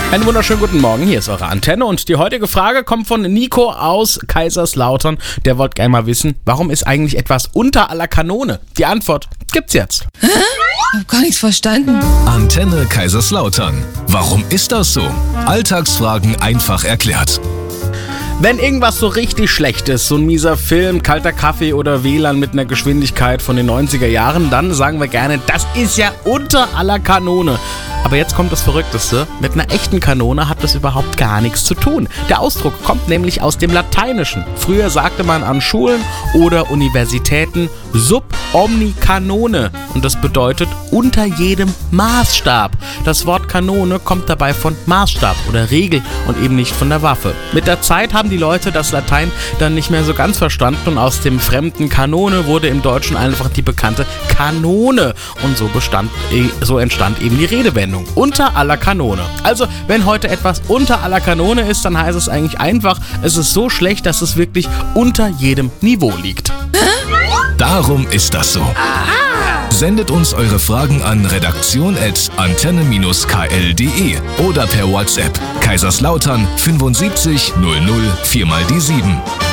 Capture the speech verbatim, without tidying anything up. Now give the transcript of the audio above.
Einen wunderschönen guten Morgen, hier ist eure Antenne und die heutige Frage kommt von Nico aus Kaiserslautern. Der wollte gerne mal wissen, warum ist eigentlich etwas unter aller Kanone? Die Antwort gibt's jetzt. Hä? Hab gar nichts verstanden. Antenne Kaiserslautern. Warum ist das so? Alltagsfragen einfach erklärt. Wenn irgendwas so richtig schlecht ist, so ein mieser Film, kalter Kaffee oder W L A N mit einer Geschwindigkeit von den neunziger Jahren, dann sagen wir gerne, das ist ja unter aller Kanone. Aber jetzt kommt das Verrückteste, mit einer echten Kanone hat das überhaupt gar nichts zu tun. Der Ausdruck kommt nämlich aus dem Lateinischen. Früher sagte man an Schulen oder Universitäten sub omni canone und das bedeutet unter jedem Maßstab. Das Wort Kanone kommt dabei von Maßstab oder Regel und eben nicht von der Waffe. Mit der Zeit haben die Leute das Latein dann nicht mehr so ganz verstanden und aus dem fremden Kanone wurde im Deutschen einfach die bekannte Kanone und so bestand, so entstand eben die Redewendung unter aller Kanone. Also, wenn heute etwas unter aller Kanone ist, dann heißt es eigentlich einfach, es ist so schlecht, dass es wirklich unter jedem Niveau liegt. Darum ist das so. Sendet uns eure Fragen an redaktion at antenne k l punkt d e oder per WhatsApp Kaiserslautern fünfundsiebzig null null vier mal die sieben.